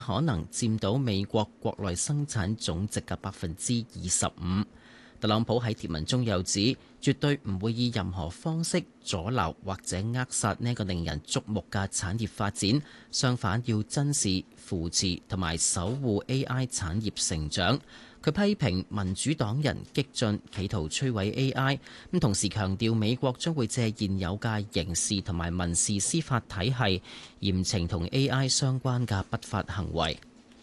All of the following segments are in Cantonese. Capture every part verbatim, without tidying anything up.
可能佔到美國國內生產總值嘅百分之二十五。特朗普喺貼文中又指，絕對唔會以任何方式阻撓或者扼殺呢個令人矚目嘅產業發展，相反要珍視、扶持同埋守護 A I 產業成長。佢批評民主黨人激進，企圖摧毀 A I， 咁同時強調美國將會借現有嘅刑事同埋民事司法體系，嚴懲同 A I 相關嘅不法行為。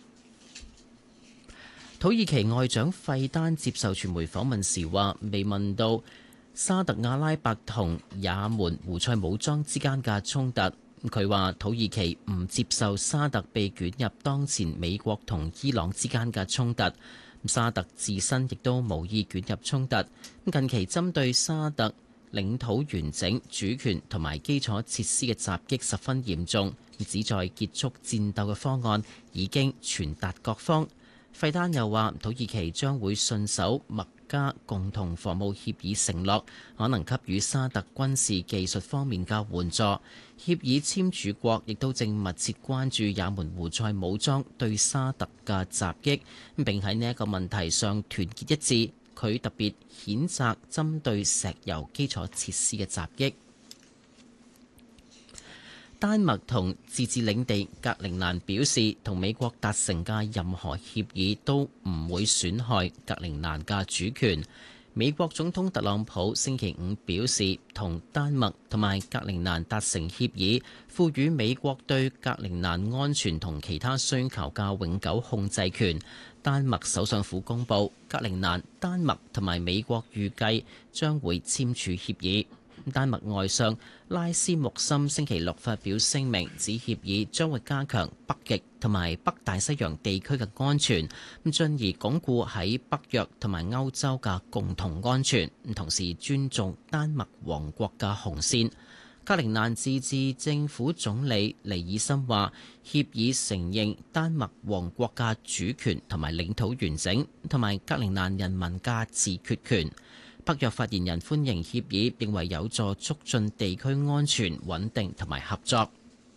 土耳其外長費丹接受傳媒訪問時話，被問到沙特阿拉伯同也門胡塞武裝之間嘅衝突，佢話土耳其唔接受沙特被捲入當前美國同伊朗之間嘅衝突，沙特自身亦都無意捲入衝突。近期針對沙特領土完整、主權同埋基礎設施嘅襲擊十分嚴重，旨在結束戰鬥嘅方案已經傳達各方。費丹又話，土耳其將會信守麥加共同防務協議承諾，可能給予沙特軍事技術方面嘅援助。協議簽署國亦都正密切關注也門胡塞武裝對沙特嘅襲擊，並喺呢一個問題上團結一致。佢特別譴責針對石油基礎設施嘅襲擊。丹麥同自治領地格陵蘭表示，同美國達成嘅任何協議都唔會損害格陵蘭嘅主權。美國總統特朗普星期五表示，同丹麥同埋格陵蘭達成協議，賦予美國對格陵蘭安全同其他需求嘅永久控制權。丹麥首相府公佈，格陵蘭、丹麥同埋美國預計將會簽署協議。丹麥外相拉斯穆森星期六發表聲明，指協議將會加強北極同埋北大西洋地區嘅安全，咁進而鞏固喺北約同埋歐洲嘅共同安全，同時尊重丹麥王國嘅紅線。格陵蘭自治政府總理尼爾森話，協議承認丹麥王國嘅主權同埋領土完整，同埋格陵蘭人民嘅自決權。北約發言人歡迎協議，認為有助促進地區安全穩定同埋合作。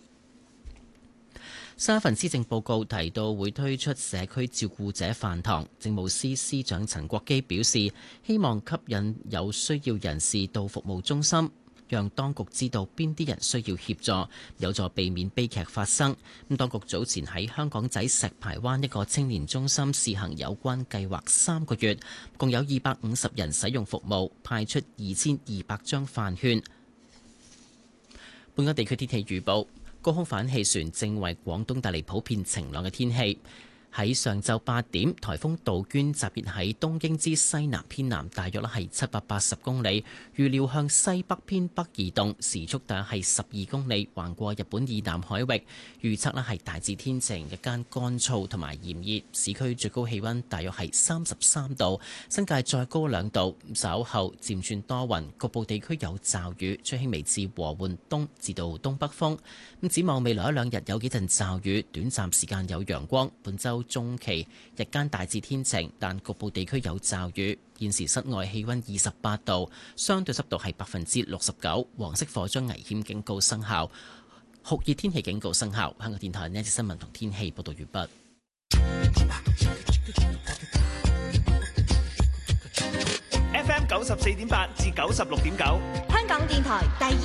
新一份施政報告提到會推出社區照顧者飯堂，政務司司長陳國基表示，希望吸引有需要人士到服務中心，讓當局知道邊啲人需要協助，有助避免悲劇發生。咁當局早前喺香港仔石排灣一個青年中心試行有關計劃三個月，共有二百五十人使用服務，派出二千二百張飯券。本港地區天氣預報，高空反氣旋正為廣東帶嚟普遍晴朗嘅天氣。喺上晝八點，颱風杜鵑集結喺東京之西南偏南，大約咧係七百八十公里，預料向西北偏北移動，時速大約係十二公里，橫過日本以南海域。預測咧係大致天晴，日間乾燥同埋炎熱，市區最高氣温大約係三十三度，新界再高兩度。稍後漸轉多雲，局部地區有驟雨，吹輕微至和緩東至到東北風。咁展望未來一兩日有幾陣驟雨，短暫時間有陽光。本週中期日間大致天晴，但局部地區有驟雨。現時室外氣溫二十八度，相對濕度係百分之六十九。黃色火災危險警告生效，酷熱天氣警告生效。香港電台呢一節新聞同天氣報道完畢。 F M 九十四點八至九十六點九， 香港電台第二